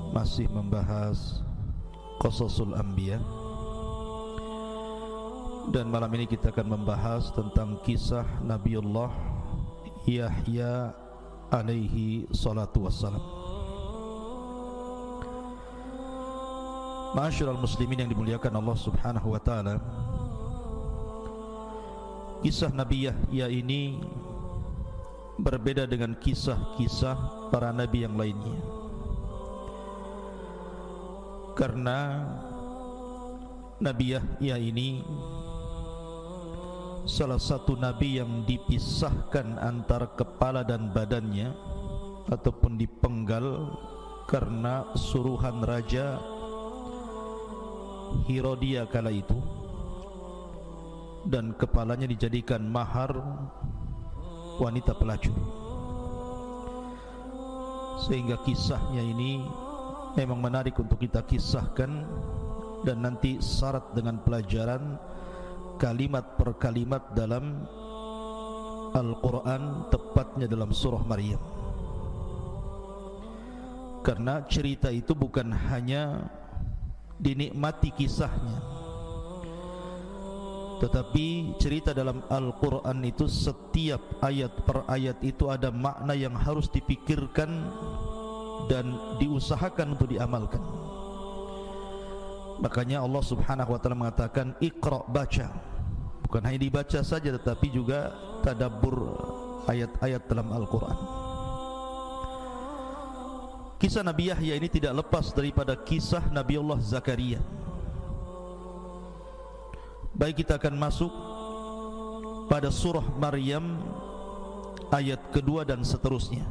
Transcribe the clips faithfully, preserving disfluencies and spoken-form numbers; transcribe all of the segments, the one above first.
masih membahas Qasasul Anbiya, dan malam ini kita akan membahas tentang kisah Nabiullah Yahya alaihi salatu wassalam. Ma'asyiral muslimin yang dimuliakan Allah subhanahu wa ta'ala, kisah Nabi Yahya ini berbeda dengan kisah-kisah para nabi yang lainnya, karena Nabi Yahya ini salah satu nabi yang dipisahkan antara kepala dan badannya ataupun dipenggal karena suruhan Raja Herodia kala itu, dan kepalanya dijadikan mahar wanita pelacur. Sehingga kisahnya ini memang menarik untuk kita kisahkan, dan nanti syarat dengan pelajaran kalimat per kalimat dalam Al-Quran, tepatnya dalam surah Maryam. Karena cerita itu bukan hanya dinikmati kisahnya, tetapi cerita dalam Al-Quran itu setiap ayat per ayat itu ada makna yang harus dipikirkan dan diusahakan untuk diamalkan. Makanya Allah subhanahu wa ta'ala mengatakan Iqra, baca. Bukan hanya dibaca saja, tetapi juga tadabbur ayat-ayat dalam Al-Quran. Kisah Nabi Yahya ini tidak lepas daripada kisah Nabiullah Zakaria. Baik, kita akan masuk pada surah Maryam ayat kedua dan seterusnya.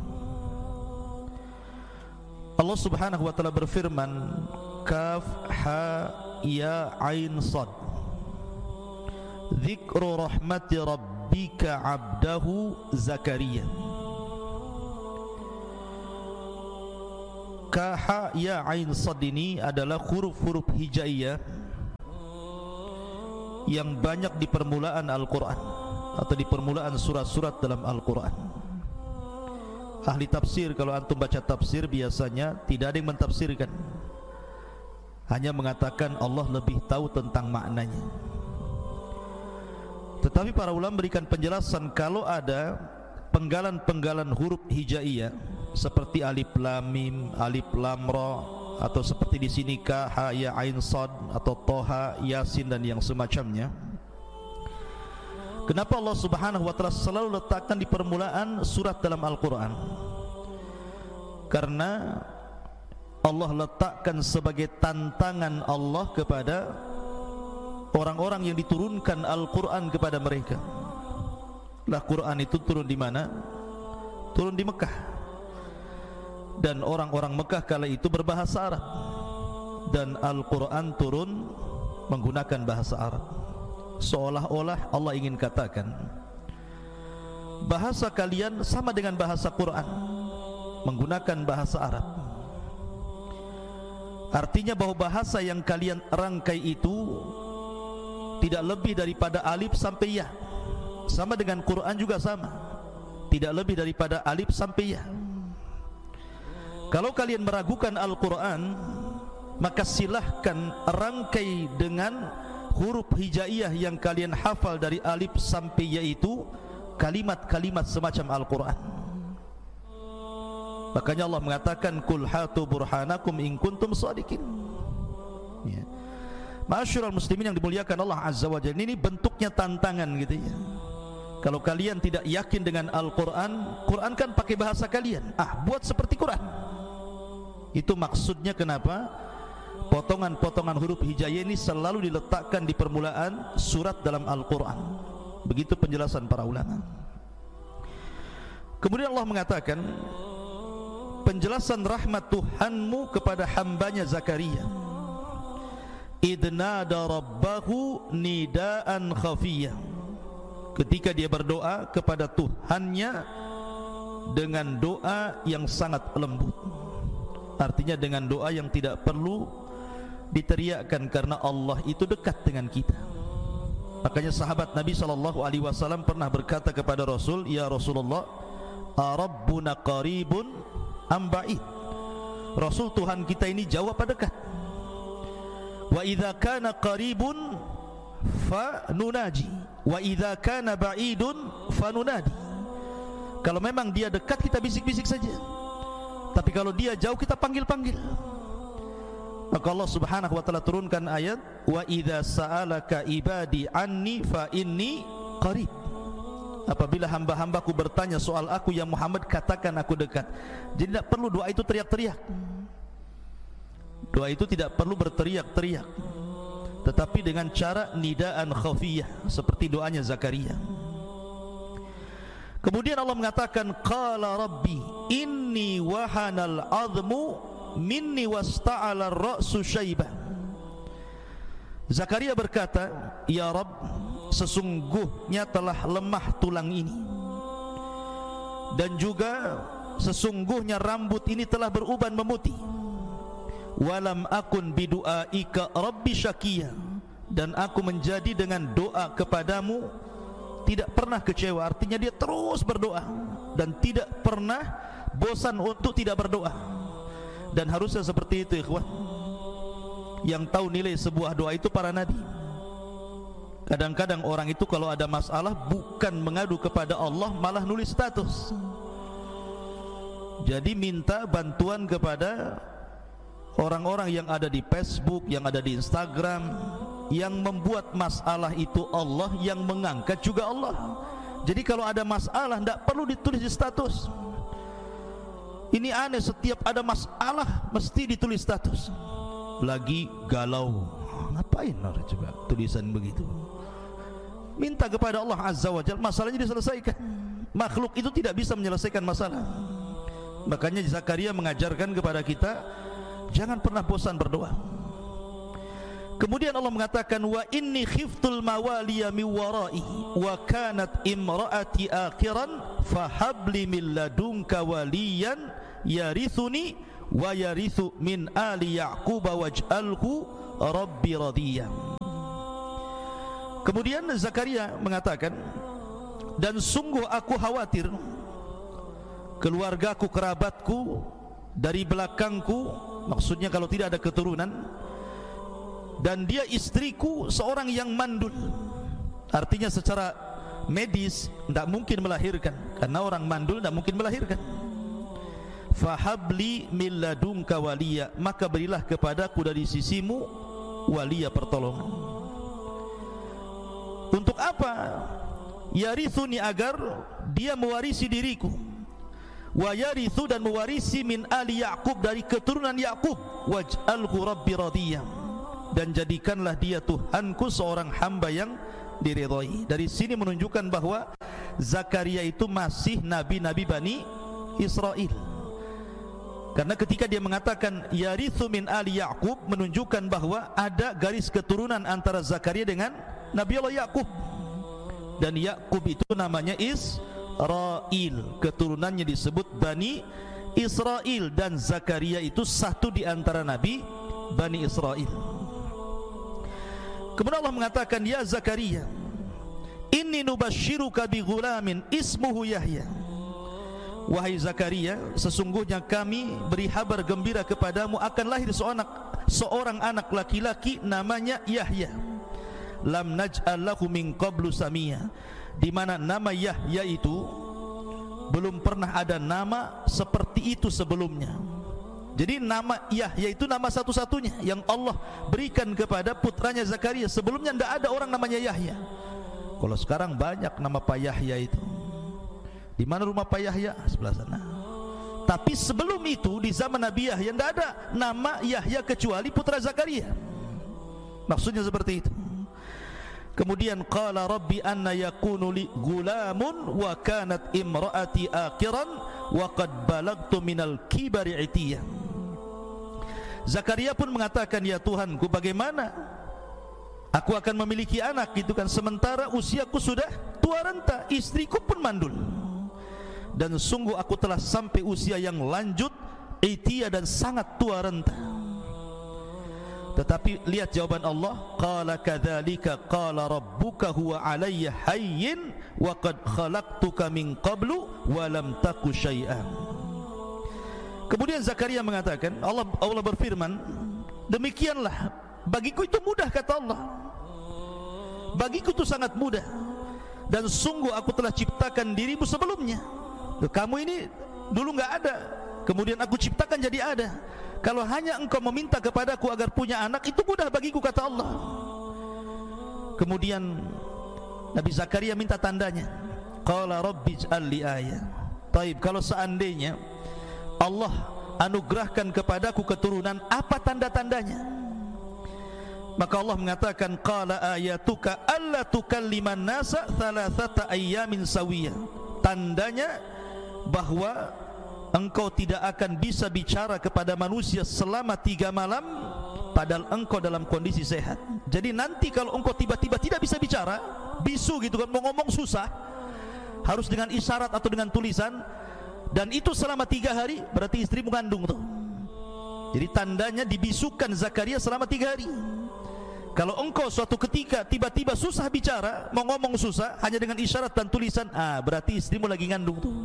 Allah subhanahu wa ta'ala berfirman, Kaf ha ya ain sad, Zikru rahmati rabbika abdahu Zakaria. Ka ya ain sad ini adalah huruf-huruf hijaiyah yang banyak di permulaan Al-Quran atau di permulaan surat-surat dalam Al-Quran. Ahli tafsir, kalau antum baca tafsir, biasanya tidak ada yang mentafsirkan, hanya mengatakan Allah lebih tahu tentang maknanya. Tetapi para ulama memberikan penjelasan, kalau ada penggalan-penggalan huruf hijaiyah seperti alif lam mim, alif lam ra, atau seperti di sini ka ha ya ain sad, atau toha, yasin, dan yang semacamnya. Kenapa Allah subhanahu wa ta'ala selalu letakkan di permulaan surat dalam Al-Quran? Karena Allah letakkan sebagai tantangan Allah kepada orang-orang yang diturunkan Al-Quran kepada mereka. Lah, Quran itu turun di mana? Turun di Mekah, dan orang-orang Mekah kala itu berbahasa Arab, dan Al-Quran turun menggunakan bahasa Arab. Seolah-olah Allah ingin katakan, bahasa kalian sama dengan bahasa Quran, menggunakan bahasa Arab. Artinya bahwa bahasa yang kalian rangkai itu tidak lebih daripada alif sampai ya. Sama dengan Quran juga sama, tidak lebih daripada alif sampai ya. Kalau kalian meragukan Al-Quran, maka silahkan rangkai dengan huruf hijaiyah yang kalian hafal dari alif sampai ya itu kalimat-kalimat semacam Al-Quran. Makanya Allah mengatakan, Kul hatu burhanakum in kuntum shadiqin. Ya. Ma'asyiral muslimin yang dimuliakan Allah Azza wa Jalla, ini bentuknya tantangan gitu ya. Kalau kalian tidak yakin dengan Al-Quran, Quran kan pakai bahasa kalian, ah buat seperti Quran. Itu maksudnya kenapa potongan-potongan huruf hijaiyah ini selalu diletakkan di permulaan surat dalam Al-Quran. Begitu penjelasan para ulama. Kemudian Allah mengatakan penjelasan rahmat Tuhanmu kepada hambanya Zakaria. Idnada rabbahu nidaan khafiyah, ketika dia berdoa kepada Tuhannya dengan doa yang sangat lembut. Artinya dengan doa yang tidak perlu diteriakkan, karena Allah itu dekat dengan kita. Makanya sahabat Nabi sallallahu alaihi wasallam pernah berkata kepada Rasul, "Ya Rasulullah, Arabbuna qaribun am ba'id?" Rasul, Tuhan kita ini jauh apa dekat? Wa idza kana qaribun fa nunaji wa idza kana ba'idun fa nunadi. Kalau memang dia dekat, kita bisik-bisik saja, tapi kalau dia jauh, kita panggil-panggil. Maka Allah Subhanahu wa taala turunkan ayat, wa idza sa'alaka ibadi anni fa inni qarib. Apabila hamba-hambaku bertanya soal aku ya Muhammad, katakan aku dekat. Jadi tidak perlu doa itu teriak-teriak. Doa itu tidak perlu berteriak-teriak, tetapi dengan cara nidaan khafiyah, seperti doanya Zakaria. Kemudian Allah mengatakan, qala rabbi inni wahanal azmu minni wasta'ala ar-ra'su syaiban. Zakaria berkata, ya Rabb, sesungguhnya telah lemah tulang ini, dan juga sesungguhnya rambut ini telah beruban memutih. Walam akun bidu'aika rabbi syakiya, dan aku menjadi dengan doa kepadamu tidak pernah kecewa. Artinya dia terus berdoa dan tidak pernah bosan untuk tidak berdoa. Dan harusnya seperti itu, ikhwan. Yang tahu nilai sebuah doa itu para nabi. Kadang-kadang orang itu kalau ada masalah bukan mengadu kepada Allah, malah nulis status. Jadi minta bantuan kepada orang-orang yang ada di Facebook, yang ada di Instagram. Yang membuat masalah itu Allah, yang mengangkat juga Allah. Jadi kalau ada masalah tidak perlu ditulis di status. Ini aneh, setiap ada masalah mesti ditulis status. Lagi galau, ngapain orang coba tulisan begitu? Minta kepada Allah Azza wa Jalla, masalahnya diselesaikan. Makhluk itu tidak bisa menyelesaikan masalah. Makanya Zakaria mengajarkan kepada kita, jangan pernah bosan berdoa. Kemudian Allah mengatakan, wa inni khiftul mawaliya min warai wa kanat imraati akhiran fahabli min ladunka waliyan yarithuni wa yarithu min ali yaqub waj'alhu rabbi radiyan. Kemudian Zakaria mengatakan, dan sungguh aku khawatir keluargaku, kerabatku dari belakangku, maksudnya kalau tidak ada keturunan, dan dia istriku seorang yang mandul. Artinya secara medis tidak mungkin melahirkan, karena orang mandul tidak mungkin melahirkan. Fahabli min ladunka waliya, maka berilah kepadaku dari sisimu waliya, pertolongan. Untuk apa? Yarithuni, agar dia mewarisi diriku. Wa yarithu, dan mewarisi min ali Yaqub, dari keturunan Yaqub. Waj'alhu rabbi radiyam, dan jadikanlah dia Tuhanku seorang hamba yang diridhai. Dari sini menunjukkan bahwa Zakaria itu masih nabi-nabi Bani Israel. Karena ketika dia mengatakan yarithu min ali Yaqub, menunjukkan bahwa ada garis keturunan antara Zakaria dengan Nabi Allah Yaqub. Dan Yaqub itu namanya Israel, keturunannya disebut Bani Israel, dan Zakaria itu satu di antara nabi Bani Israel. Kemudian Allah mengatakan, ya Zakaria, inni nubashiruka bi ghulamin ismuhu Yahya. Wahai Zakaria, sesungguhnya kami beri kabar gembira kepadamu akan lahir seorang, seorang anak laki-laki namanya Yahya. Lam naj'al lahu min qablu samia, di mana nama Yahya itu belum pernah ada nama seperti itu sebelumnya. Jadi nama Yahya itu nama satu-satunya yang Allah berikan kepada putranya Zakaria. Sebelumnya tidak ada orang namanya Yahya. Kalau sekarang banyak nama Pak Yahya itu. Di mana rumah Pak Yahya? Sebelah sana. Tapi sebelum itu, di zaman Nabi Yahya, tidak ada nama Yahya kecuali putra Zakaria. Maksudnya seperti itu. Kemudian qala rabbi anna yakunu li gulamun wa kanat imraati akhiran wa qad balagtu minal kibari itiya. Zakaria pun mengatakan, ya Tuhanku, bagaimana aku akan memiliki anak gitu kan, sementara usiaku sudah tua renta, istriku pun mandul, dan sungguh aku telah sampai usia yang lanjut, itiya, dan sangat tua renta. Tetapi lihat jawaban Allah, qala kadzalika qala rabbuka huwa alayya hayyin wa qad khalaqtuka min qablu wa lam taku syai'an. Kemudian Zakaria mengatakan, Allah Allah berfirman, demikianlah bagiku itu mudah, kata Allah. Bagiku itu sangat mudah, dan sungguh aku telah ciptakan dirimu sebelumnya. Kamu ini dulu nggak ada, kemudian aku ciptakan jadi ada. Kalau hanya engkau meminta kepadaku agar punya anak, itu mudah bagiku, kata Allah. Kemudian Nabi Zakaria minta tandanya. Qala rabbi ij'al li ayah. Taib, kalau seandainya Allah anugerahkan kepadaku keturunan, apa tanda-tandanya? Maka Allah mengatakan, qala ayatuka alla tukalliman nasa thalathata ayyamin sawiyah. Tandanya bahwa engkau tidak akan bisa bicara kepada manusia selama tiga malam, padahal engkau dalam kondisi sehat. Jadi nanti kalau engkau tiba-tiba tidak bisa bicara, bisu gitu kan, mau ngomong susah, harus dengan isyarat atau dengan tulisan, dan itu selama tiga hari, berarti istrimu mengandung tuh. Jadi tandanya dibisukan Zakaria selama tiga hari. Kalau engkau suatu ketika tiba-tiba susah bicara, mau ngomong susah, hanya dengan isyarat dan tulisan, ah berarti istrimu lagi ngandung tuh.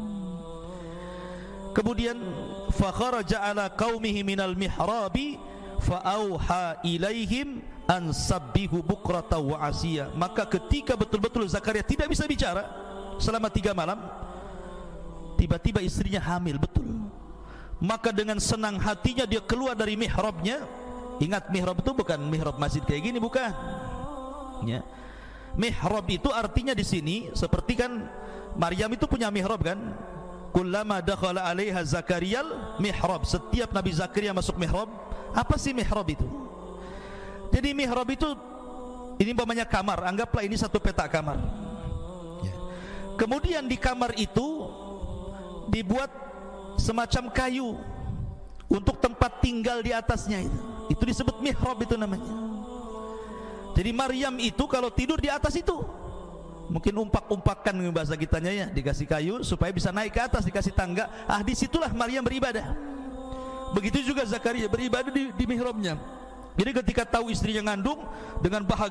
Kemudian fa kharaja ala qaumihi minal mihrabi fa auha ilaihim an sabbihu bukrata wa asiya. Maka ketika betul-betul Zakaria tidak bisa bicara selama tiga malam, tiba-tiba istrinya hamil, betul. Maka dengan senang hatinya dia keluar dari mihrabnya. Ingat, mihrab itu bukan mihrab masjid kayak gini, bukan ya. Mihrab itu artinya di sini seperti kan Maryam itu punya mihrab kan. Kullama dakhala 'alaiha Zakariyal mihrab. Setiap Nabi Zakaria masuk mihrab. Apa sih mihrab itu? Jadi mihrab itu, ini umpamanya kamar, anggaplah ini satu petak kamar ya. Kemudian di kamar itu dibuat semacam kayu untuk tempat tinggal di atasnya, itu itu disebut mihrab, itu namanya. Jadi Maryam itu kalau tidur di atas itu, mungkin umpak-umpakan bahasa kitanya ya, dikasih kayu supaya bisa naik ke atas, dikasih tangga. Ah, disitulah Maryam beribadah. Begitu juga Zakaria beribadah di, di mihrabnya. Jadi ketika tahu istrinya ngandung, dengan bahagia